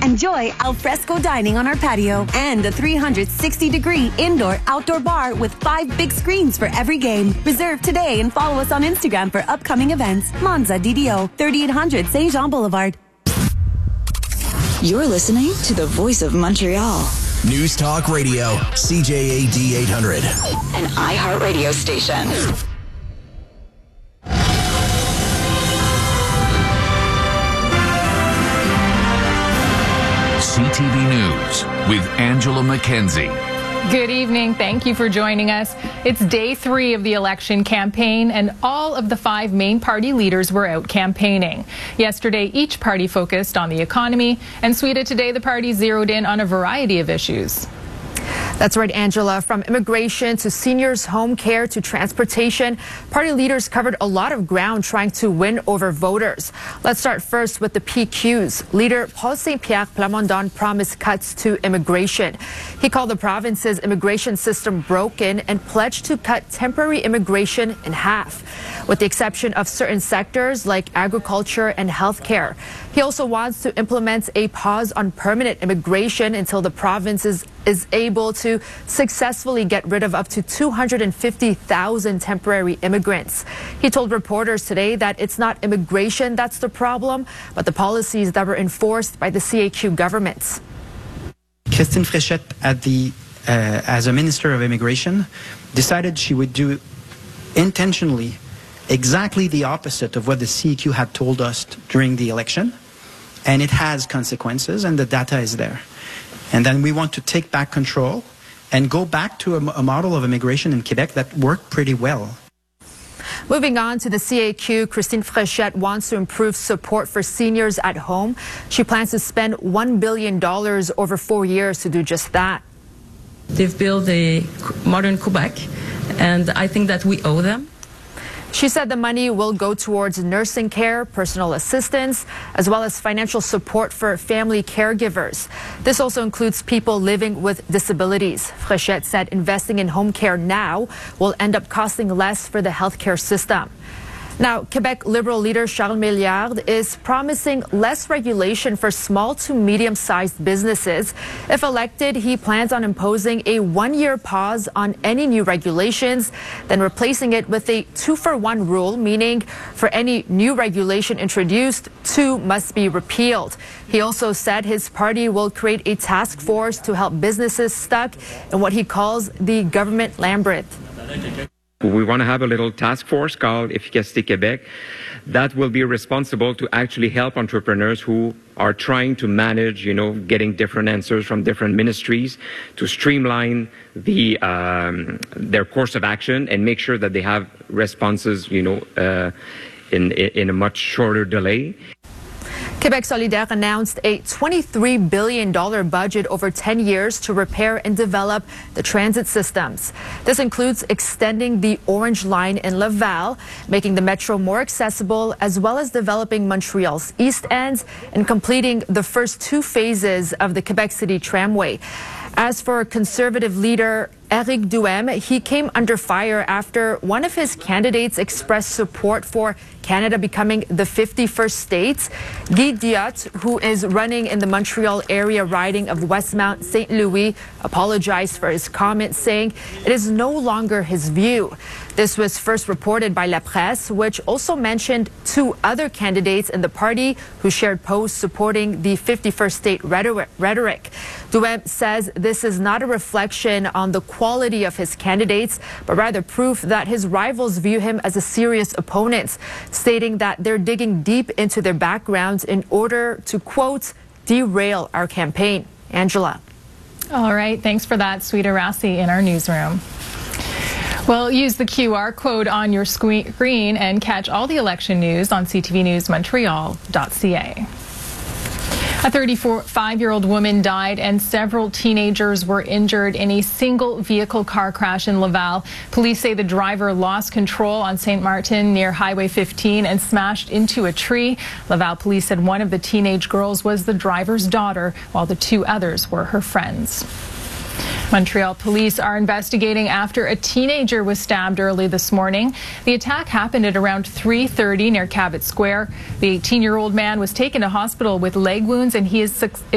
Enjoy alfresco dining on our patio and a 360-degree indoor-outdoor bar with 5 big screens for every game. Reserve today and follow us on Instagram for upcoming events. Monza DDO, 3800 Saint Jean Boulevard. You're listening to the Voice of Montreal. News Talk Radio, CJAD 800. An iHeartRadio station. CTV News with Angela McKenzie. Good evening. Thank you for joining us. It's day 3 of the election campaign, and all of the 5 main party leaders were out campaigning. Yesterday, each party focused on the economy, and Sweden today, the party zeroed in on a variety of issues. That's right, Angela. From immigration to seniors' home care to transportation, party leaders covered a lot of ground trying to win over voters. Let's start first with the PQs. Leader Paul Saint-Pierre Plamondon promised cuts to immigration. He called the province's immigration system broken and pledged to cut temporary immigration in half, with the exception of certain sectors like agriculture and healthcare. He also wants to implement a pause on permanent immigration until the province is able to successfully get rid of up to 250,000 temporary immigrants. He told reporters today that it's not immigration that's the problem, but the policies that were enforced by the CAQ governments. Christine Fréchette, as a Minister of Immigration, decided she would do intentionally exactly the opposite of what the CAQ had told us during the election, and it has consequences, and the data is there. And then we want to take back control and go back to a model of immigration in Quebec that worked pretty well. Moving on to the CAQ, Christine Fréchette wants to improve support for seniors at home. She plans to spend $1 billion over 4 years to do just that. They've built a modern Quebec, and I think that we owe them. She said the money will go towards nursing care, personal assistance, as well as financial support for family caregivers. This also includes people living with disabilities. Fréchette said investing in home care now will end up costing less for the healthcare system. Now, Quebec Liberal leader Charles Milliard is promising less regulation for small to medium-sized businesses. If elected, he plans on imposing a 1-year pause on any new regulations, then replacing it with a 2-for-1 rule, meaning for any new regulation introduced, 2 must be repealed. He also said his party will create a task force to help businesses stuck in what he calls the government labyrinth. We want to have a little task force called Efficacité Québec that will be responsible to actually help entrepreneurs who are trying to manage, getting different answers from different ministries to streamline their course of action and make sure that they have responses, in a much shorter delay. Quebec Solidaire announced a $23 billion budget over 10 years to repair and develop the transit systems. This includes extending the Orange Line in Laval, making the metro more accessible, as well as developing Montreal's East End and completing the first 2 phases of the Quebec City Tramway. As for Conservative leader Éric Duhem, he came under fire after one of his candidates expressed support for Canada becoming the 51st state. Guy Diot, who is running in the Montreal area riding of Westmount St. Louis, apologized for his comment, saying it is no longer his view. This was first reported by La Presse, which also mentioned 2 other candidates in the party who shared posts supporting the 51st state rhetoric. Duhem says this is not a reflection on the quality of his candidates, but rather proof that his rivals view him as a serious opponent, stating that they're digging deep into their backgrounds in order to, quote, derail our campaign. Angela. All right. Thanks for that, Sweeta Rassi in our newsroom. Well, use the QR code on your screen and catch all the election news on ctvnewsmontreal.ca. A 35-year-old woman died and several teenagers were injured in a single vehicle car crash in Laval. Police say the driver lost control on St. Martin near Highway 15 and smashed into a tree. Laval police said one of the teenage girls was the driver's daughter, while the 2 others were her friends. Montreal police are investigating after a teenager was stabbed early this morning. The attack happened at around 3:30 near Cabot Square. The 18-year-old man was taken to hospital with leg wounds, and he is